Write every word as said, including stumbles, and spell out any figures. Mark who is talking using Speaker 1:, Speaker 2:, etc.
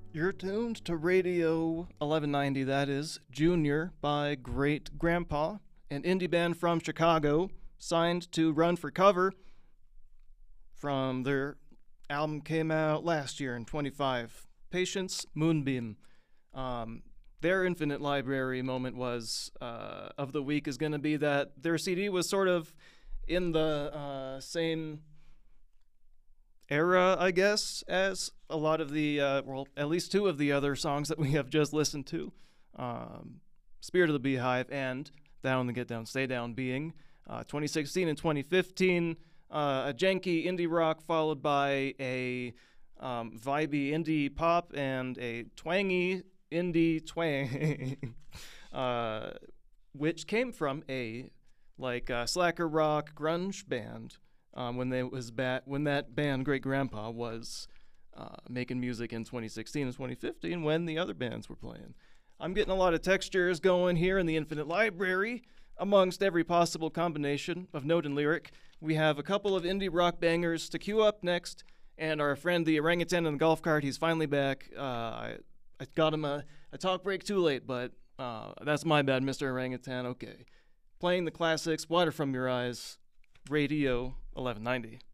Speaker 1: You're tuned to Radio eleven ninety, that is Junior by Great Grandpa, an indie band from Chicago, signed to Run for Cover from their album came out last year in twenty-five. Patience Moonbeam. Um, their Infinite Library moment was uh, of the week is going to be that their C D was sort of in the uh, same era, I guess, as a lot of the, uh, well, at least two of the other songs that we have just listened to. Um, Spirit of the Beehive and Down the Get Down, Stay Down being uh, twenty sixteen and twenty fifteen, uh, a janky indie rock followed by a um, vibey indie pop and a twangy indie twang, uh, which came from a like uh, slacker rock grunge band. Um, when they was ba- when that band Great Grandpa was uh, making music in twenty sixteen and twenty fifteen when the other bands were playing. I'm getting a lot of textures going here in the Infinite Library. Amongst every possible combination of note and lyric, we have a couple of indie rock bangers to queue up next, and our friend the orangutan in the golf cart, he's finally back. Uh, I, I got him a, a talk break too late, but uh, that's my bad, Mister Orangutan. Okay. Playing the classics, Water From Your Eyes, Radio eleven ninety.